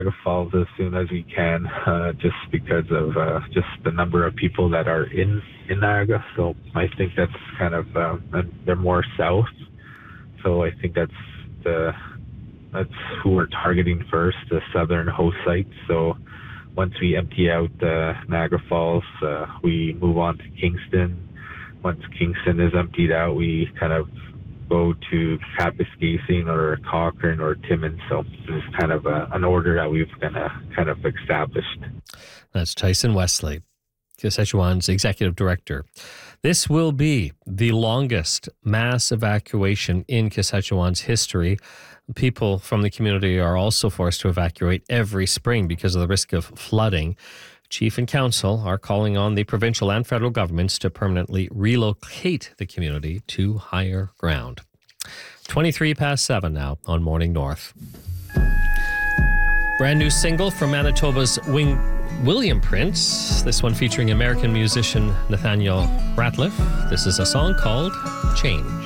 Falls as soon as we can, just because of just the number of people that are in Niagara. So I think that's kind of and they're more south. So I think that's who we're targeting first, the southern host sites. So once we empty out Niagara Falls, we move on to Kingston. Once Kingston is emptied out, we kind of go to Kapuskasing or Cochrane or Timmins. So it's kind of an order that we've kind of established. That's Tyson Wesley, Saskatchewan's executive director. This will be the longest mass evacuation in Saskatchewan's history. People from the community are also forced to evacuate every spring because of the risk of flooding. Chief and Council are calling on the provincial and federal governments to permanently relocate the community to higher ground. 7:23 now on Morning North. Brand new single from Manitoba's William Prince. This one featuring American musician Nathaniel Rateliff. This is a song called Chain.